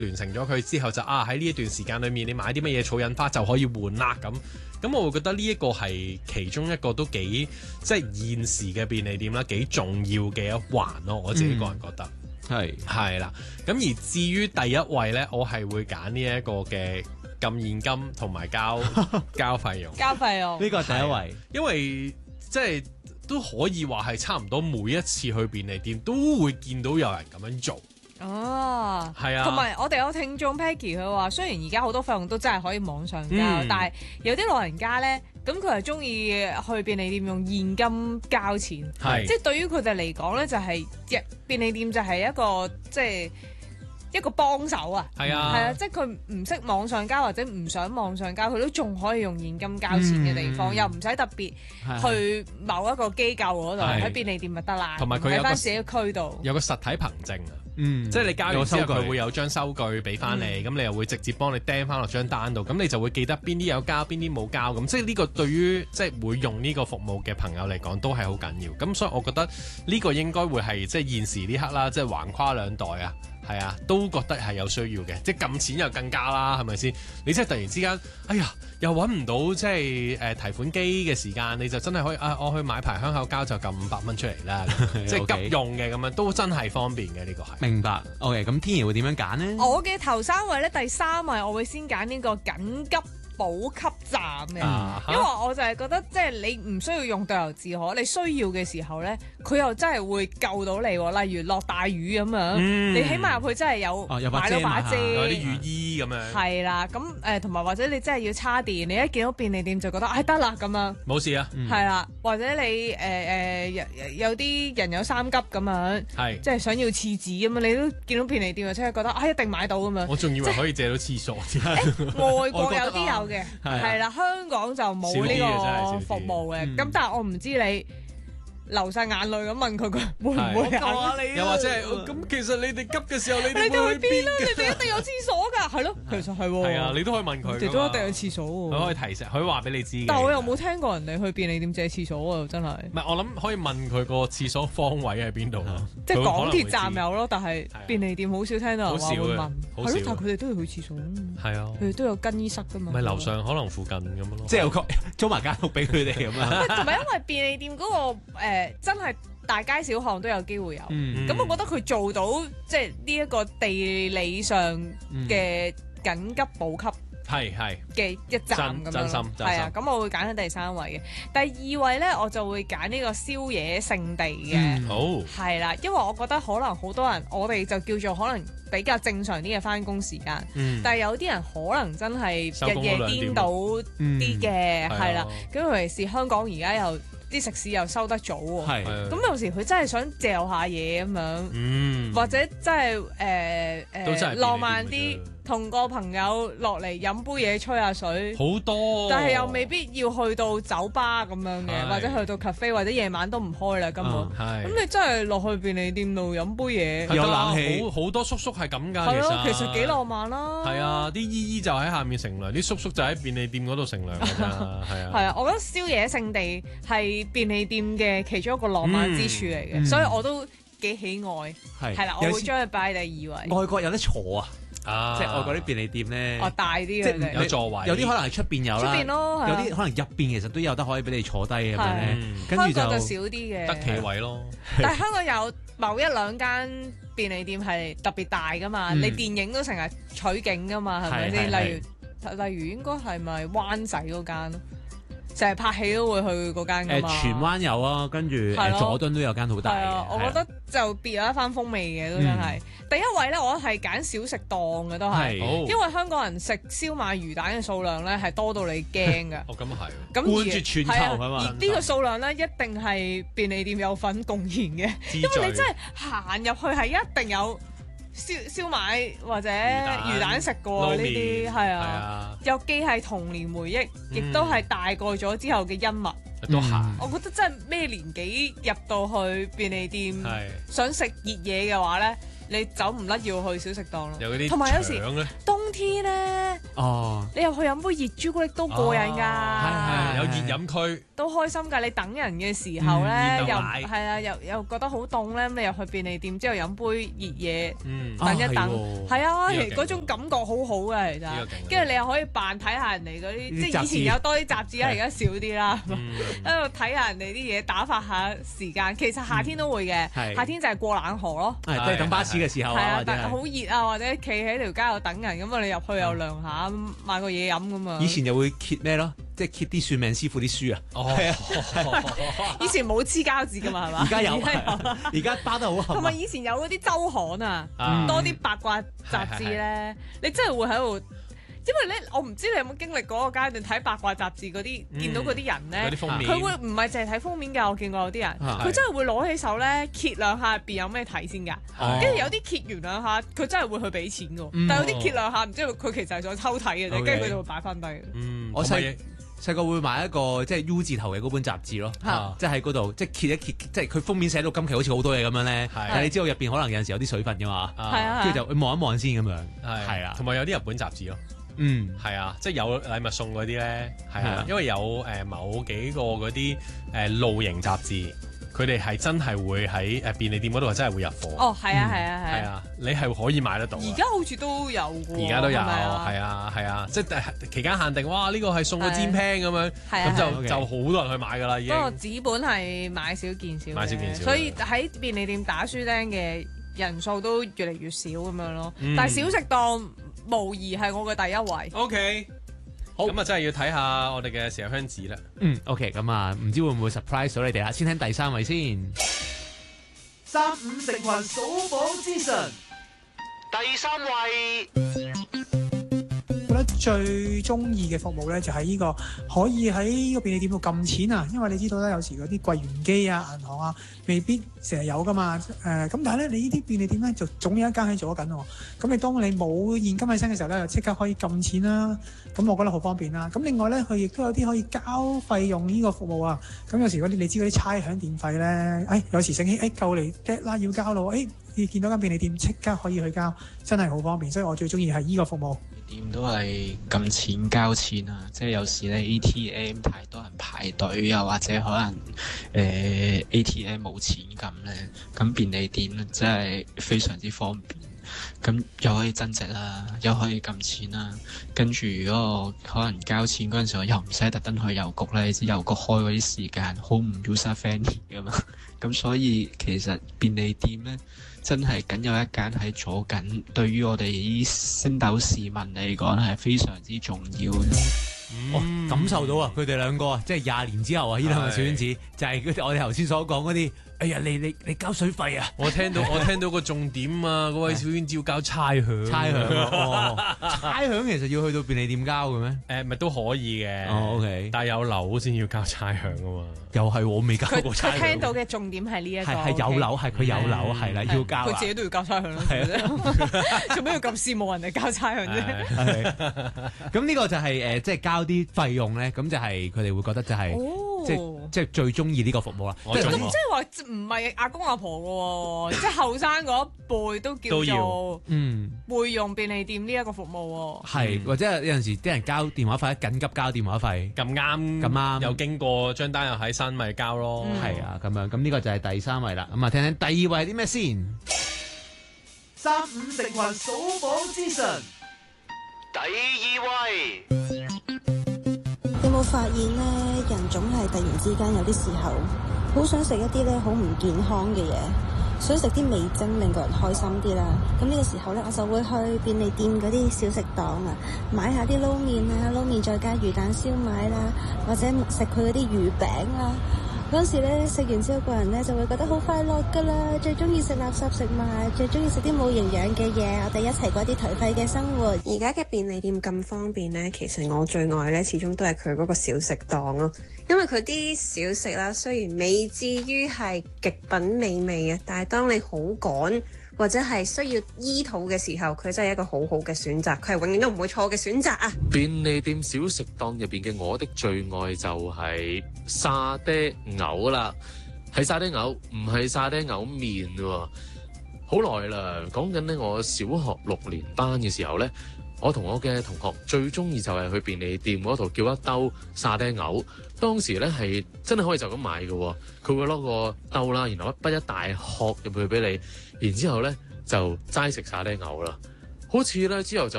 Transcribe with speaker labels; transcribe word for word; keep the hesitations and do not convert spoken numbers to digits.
Speaker 1: 完成咗佢之後就啊喺呢一段時間裏面你買啲乜嘢草印花就可以換啦咁。咁我會覺得呢一個係其中一個都幾即係現時嘅便利店啦，幾重要嘅一環咯。我自己個人覺得
Speaker 2: 係
Speaker 1: 係啦。咁而至於第一位呢，我係會揀呢一個嘅撳現金同埋交交費用。
Speaker 3: 交費用
Speaker 2: 呢個係第一位，
Speaker 1: 因為即係都可以話係差唔多每一次去便利店都會見到有人咁樣做。
Speaker 3: 哦，
Speaker 1: 係啊，
Speaker 3: 同埋我哋有聽眾 Peggy 佢話，雖然而家好多費用都真係可以網上交，
Speaker 1: 嗯、
Speaker 3: 但係有啲老人家咧，咁佢係中意去便利店用現金交錢，
Speaker 1: 係
Speaker 3: 即係對於佢哋嚟講咧，就係、是、便利店就係一個即係一個幫手啊，
Speaker 1: 係啊，
Speaker 3: 係啊，即係佢唔識網上交或者唔想網上交，佢都仲可以用現金交錢嘅地方，
Speaker 1: 嗯、
Speaker 3: 又唔使特別去某一個機構嗰度喺便利店咪得啦，
Speaker 1: 同埋佢有
Speaker 3: 喺翻自己區度
Speaker 1: 有個實體憑證啊。
Speaker 2: 嗯，
Speaker 1: 即係你交完之後，
Speaker 2: 有收據
Speaker 1: 佢會有張收據俾翻你，咁、嗯、你又會直接幫你釘翻落張單度，咁你就會記得邊啲有交，邊啲冇交，咁即係呢個對於即係會用呢個服務嘅朋友嚟講都係好緊要。咁所以我覺得呢個應該會係即係現時呢刻啦，即係橫跨兩代啊，係啊，都覺得係有需要嘅。即係撳錢又更加啦，係咪先？你即係突然之間，哎呀，又揾唔到即係誒、呃、提款機嘅時間，你就真係可以啊，我去買排香口膠就撳五百蚊出嚟啦，即係急用嘅咁樣，都真係方便嘅呢、呢個係。
Speaker 2: 明白 ，OK， 咁天怡會點樣揀呢？
Speaker 3: 我嘅頭三位咧，第三位我會先揀呢個緊急補給站嘅，
Speaker 1: 啊、
Speaker 3: 因為我就係覺得即係你唔需要用隊遊自可，你需要嘅時候咧，佢又真係會救到你喎。例如落大雨咁樣，
Speaker 1: 嗯、
Speaker 3: 你起碼入去真係有買到把遮，
Speaker 1: 有啲雨衣咁樣。
Speaker 3: 係啦，咁誒同埋或者你真係要叉電，你一見到便利店就覺得唉得啦咁樣，
Speaker 1: 冇事啊，
Speaker 3: 係啦、嗯，或者你誒誒、呃、有有啲人有三急咁樣，
Speaker 1: 係
Speaker 3: 即係想要廁紙咁樣，你都見到便利店就即係覺得啊一定買到咁樣。
Speaker 1: 我仲以為可以借到廁所添。
Speaker 3: 外國有啲有嘅，係啦，香港就冇呢個服務嘅。咁但係我唔知你流晒眼淚咁問佢，佢會唔會啊？
Speaker 1: 又或者係咁，其實你哋急嘅時候，你哋
Speaker 3: 你哋去邊啊？
Speaker 1: 你
Speaker 3: 哋一定有廁所㗎，係咯，其實係喎。
Speaker 1: 係啊，你都可以問佢。
Speaker 3: 佢哋都一定有廁所喎。
Speaker 1: 佢可以提醒，佢話俾你知。
Speaker 3: 但我又冇聽過人哋去便利店借廁所啊，真係。
Speaker 1: 唔係，我諗可以問佢個廁所方位喺邊度咯。
Speaker 3: 即係港鐵站有咯，但係便利店好少聽到人話會問。係咯，但係佢哋都要去廁所。係啊，佢哋都有更衣室㗎嘛。
Speaker 1: 咪樓上可能附近咁樣咯。
Speaker 2: 即係有個租埋間屋俾佢哋咁樣。
Speaker 3: 同埋因為便利店嗰個誒真係。大街小巷都有機會有，咁、嗯、我覺得佢做到即係呢一個地理上嘅緊急補給
Speaker 1: 係係
Speaker 3: 嘅一站咁樣，係啊，咁我會揀喺第三位嘅。第二位呢，我就會揀呢個宵夜聖地嘅，
Speaker 1: 嗯、好
Speaker 3: 係啦，因為我覺得可能好多人，我哋就叫做可能比較正常啲嘅返工時間，嗯、但係有啲人可能真係日夜顛倒啲嘅，係啦、嗯，咁尤其是香港而家又。啲食肆又收得早喎，咁有時佢真係想嚼下嘢咁樣，嗯、或者真係誒誒浪漫啲，同個朋友落嚟飲杯嘢吹下水，
Speaker 1: 好多，
Speaker 3: 但係又未必要去到酒吧咁樣嘅，或者去到 cafe 或者夜晚都唔開啦根本，咁、嗯、你真係落去便利店度飲杯嘢，
Speaker 1: 有冷氣，好好多叔叔係咁㗎，
Speaker 3: 係咯，
Speaker 1: 其
Speaker 3: 實幾浪漫啦。
Speaker 1: 係啊，啲姨姨就喺下面乘涼，啲叔叔就喺便利店嗰度乘涼㗎咋，係啊。
Speaker 3: 係啊，我覺得宵夜聖地係便利店嘅其中一個浪漫之處嚟嘅，嗯、所以我都幾喜愛。係啦，我會將佢擺喺第二位。
Speaker 2: 外國有得坐啊！啊！即係外國啲便利店咧，
Speaker 3: 哦大啲嘅，
Speaker 2: 即係有座位，有啲可能係出邊有啦，
Speaker 3: 出邊咯，
Speaker 2: 有啲可能入邊其實都有得可以俾你坐低咁樣咧。跟住就
Speaker 3: 香港就少啲嘅，
Speaker 1: 得企位咯。
Speaker 3: 但係香港有某一兩間便利店係特別大噶嘛，你電影都成日取景噶嘛，係咪先？例如例如應該係咪灣仔嗰間咯？成日拍戲都會去嗰間㗎嘛。
Speaker 2: 誒荃灣有啊，跟住誒佐敦都有間好大嘅。
Speaker 3: 我覺得就別有一番風味嘅都真係。第一位咧，我係揀小食檔嘅都係，因為香港人食燒賣魚蛋嘅數量咧係多到你驚㗎。
Speaker 1: 哦，咁啊係。
Speaker 3: 咁
Speaker 2: 冠絕全球係嘛？
Speaker 3: 而呢個數量咧一定係便利店有份貢獻嘅，因為你真係行入去係一定有。燒燒賣或者魚蛋食過呢啲係啊，又既係童年回憶，亦、嗯、都係大個咗之後嘅恩物。
Speaker 1: 都係、嗯，
Speaker 3: 我覺得真係咩年紀入到去便利店，
Speaker 1: 係
Speaker 3: 想食熱嘢嘅話咧， 你走唔甩要去小食檔咯。
Speaker 1: 有嗰啲
Speaker 3: 同埋有時
Speaker 1: 腸咧，
Speaker 3: 冬天咧，
Speaker 2: 哦，
Speaker 3: 你入去飲杯熱朱古力都過癮㗎，
Speaker 1: 係有熱飲區，
Speaker 3: 都開心㗎。你等人嘅時候咧，又
Speaker 1: 熱豆奶
Speaker 3: 係啊，又又覺得好凍咧，咁你入去便利店之後飲杯熱嘢，
Speaker 1: 嗯，
Speaker 3: 等一等，係啊，
Speaker 1: 呢個勁
Speaker 3: 嗰種感覺好好嘅其實。
Speaker 1: 呢個勁
Speaker 3: 跟住你又可以扮睇下人哋嗰啲，
Speaker 2: 啲
Speaker 3: 即係以前有多啲雜誌啦，而家少啲啦。
Speaker 1: 嗯
Speaker 3: 喺度睇下人哋啲嘢，打發下時間。其實夏天都會嘅，
Speaker 2: 係
Speaker 3: 夏天就係過冷河咯。
Speaker 2: 係都係等巴士嘅時候啊，
Speaker 3: 係啊，
Speaker 2: 或者係
Speaker 3: 但係好熱啊，或者企喺條街度等人咁啊，你入去又涼下，咁買個嘢飲咁啊。
Speaker 2: 以前又會揭咩咯？即係揭啲算命師傅啲書啊。
Speaker 1: 哦，
Speaker 2: 係啊，
Speaker 3: 以前冇黐膠紙噶嘛，係嘛？
Speaker 2: 而家有，
Speaker 3: 而家有
Speaker 2: 而家包得好
Speaker 3: 同埋
Speaker 2: 冚。
Speaker 3: 以前有嗰啲週刊啊，
Speaker 1: 嗯
Speaker 3: 多啲八卦雜誌咧，你真係會喺度。因為咧，我唔知你有冇經歷嗰個階段睇八卦雜誌嗰啲，見到嗰啲人
Speaker 1: 嗰
Speaker 3: 咧
Speaker 1: 啲，封面，
Speaker 3: 佢會唔係淨係睇封面㗎？我見過有啲人，
Speaker 2: 係
Speaker 3: 佢真係會攞起手咧揭兩下入邊有咩睇先㗎。
Speaker 2: 哦
Speaker 3: 跟住有啲揭完兩下，佢真係會去俾錢㗎。
Speaker 2: 嗯
Speaker 3: 但係有啲揭兩下，唔知佢其實係想偷睇嘅啫，
Speaker 2: OK
Speaker 3: 跟住佢就會擺翻低。
Speaker 1: 嗯，
Speaker 2: 我細
Speaker 1: 同埋
Speaker 2: 細個會買一個即係 U 字頭嘅嗰本雜誌咯，
Speaker 1: 啊
Speaker 2: 即係喺嗰度即係揭一揭，即係佢封面寫到今期好似好多嘢咁樣咧，
Speaker 1: 係
Speaker 2: 但係你知道入邊可能有陣時有啲水分㗎嘛，
Speaker 1: 啊
Speaker 3: 係啊
Speaker 2: 跟住就望一望先咁樣，
Speaker 1: 係
Speaker 2: 係啊
Speaker 1: 同埋有啲日本雜誌咯。
Speaker 2: 嗯，
Speaker 1: 係啊，即係有禮物送嗰啲咧，係啊
Speaker 2: 係啊，
Speaker 1: 因為有誒、呃、某幾個嗰啲誒露營雜誌，佢哋係真係會喺誒便利店嗰度真係會入貨。
Speaker 3: 哦，係啊，係啊，係啊。
Speaker 1: 係啊，你係可以買得到啊。
Speaker 3: 而家好似都有嘅喎，
Speaker 1: 而家都有，
Speaker 3: 係咪啊
Speaker 1: 係啊係啊，即係期間限定，哇！呢個係送個煎 pan 咁樣，
Speaker 3: 係啊
Speaker 1: 咁就
Speaker 2: 係
Speaker 1: 就好多人去買㗎啦，已經
Speaker 3: 不。過紙本係買少見少嘅，
Speaker 1: 買少見少
Speaker 3: 所以喺便利店打書釘嘅人數都越嚟越少咁樣咯。
Speaker 1: 嗯
Speaker 3: 但係小食檔無疑係我嘅第一位。
Speaker 1: OK，
Speaker 2: 好
Speaker 1: 咁啊，真係要睇下我哋嘅時候香子啦。
Speaker 2: 嗯，OK，咁啊，唔知會唔會 surprise 到你哋啊？先聽第三位先。
Speaker 4: 三五成群數榜之神，第三位。
Speaker 5: 覺得最中意嘅服務咧，就係呢個可以喺呢個便利店度撳錢啊，因為你知道咧，有時嗰啲櫃員機啊、銀行啊，未必成日有噶嘛。誒、呃，咁但係咧，你呢啲便利店咧，就總有一間喺做緊喎。咁你當你冇現金喺身嘅時候咧，就即刻可以撳錢啦。咁我覺得好方便啦。咁另外咧，佢亦都有啲可以交費用呢個服務啊。咁有時嗰啲你知嗰啲差餉電費咧，誒、哎、有時醒起誒夠嚟 dead 啦，要交咯，誒、哎、你見到間便利店即刻可以去交，真係好方便。所以我最中意係呢個服務。
Speaker 6: 店都係撳錢交錢啊！即係有時咧 A T M 太多人排隊，又或者可能誒、呃、A T M 冇錢撳咧，咁便利店咧真係非常之方便。咁又可以增值啦，又可以撳錢啦。跟住如果可能交錢嗰陣時候，又唔使特登去郵局咧，你知郵局開嗰啲時間好唔 user friendly 噶嘛。咁所以其實便利店咧，真係僅有一間喺左近，對於我哋啲星斗市民嚟講係非常之重要嘅。
Speaker 2: 哦，感受到啊，佢哋兩個啊，即係廿年之後啊，呢兩個小圈子就係嗰啲我哋頭先所講嗰啲。哎呀，你你你交水費啊！
Speaker 1: 我聽到我聽到個重點啊，嗰位小圈子要交差餉，
Speaker 2: 差餉哦，差餉其實要去到便利店交嘅咩？
Speaker 1: 誒，咪都可以嘅。
Speaker 2: 哦，OK，
Speaker 1: 但係有樓先要交差餉啊嘛。
Speaker 2: 又係我未交
Speaker 3: 佢
Speaker 2: 過差餉。
Speaker 3: 佢聽到嘅重點係呢一個，
Speaker 2: 係係有樓，係佢有樓，係啦，要交啊
Speaker 3: 佢自己都要交差餉啦，做咩要咁羨慕人哋交差餉啫？
Speaker 2: 係咁呢個就係誒，即係交啲費用咧，咁就係佢哋會覺得就係即係即係最中意呢個服務啦。
Speaker 3: 咁即
Speaker 1: 我中意
Speaker 3: 係話唔係阿公阿婆嘅喎，即係後生嗰一輩都叫
Speaker 1: 都要
Speaker 3: 做
Speaker 2: 嗯。
Speaker 3: 會用便利店呢一個服務喎。
Speaker 2: 係，
Speaker 1: 嗯
Speaker 2: 或者有陣時啲人交電話費，緊急交電話費，
Speaker 1: 咁啱
Speaker 2: 咁啱
Speaker 1: 又經過張單又喺身，咪交咯。
Speaker 3: 嗯
Speaker 2: 係啊，咁樣，咁呢個就係第三位啦。咁啊，聽聽第二位係啲咩先？
Speaker 4: 三五成群數榜之神，第二位。
Speaker 7: 有冇發現咧？人總係突然之間有啲時候好想食一啲咧好唔健康嘅嘢，想食啲味精令個人開心啲啦。咁呢個時候咧，我就會去便利店嗰啲小食檔啊，買下啲撈麵啊，撈麵再加魚蛋燒賣啦，或者食佢嗰啲魚餅啊。嗰時咧食完之後，個人咧就會覺得好快樂噶啦。最中意食垃圾食物，最中意食啲冇營養嘅嘢。我哋一齊過啲頹廢嘅生活。
Speaker 8: 而家嘅便利店咁方便呢，其實我最愛呢，始終都係佢嗰個小食檔咯。因為佢啲小食啦，雖然未至於係極品美味啊，但係當你好趕或者係需要醫肚嘅時候，佢真係一個好好嘅選擇。佢係永遠都唔會錯嘅選擇啊！
Speaker 9: 便利店小食檔入邊嘅我的最愛就係沙爹牛啦，係沙爹牛，唔係沙爹牛麵喎。 好耐啦，講緊呢，我小學六年班嘅時候呢，我同我嘅同學最中意就係去便利店嗰度叫一兜沙爹牛。當時呢係真係可以就咁買嘅喎，佢會攞個兜啦，然後一筆一大殼入去俾你，然之後呢就齋食沙爹牛啦。好似呢之後就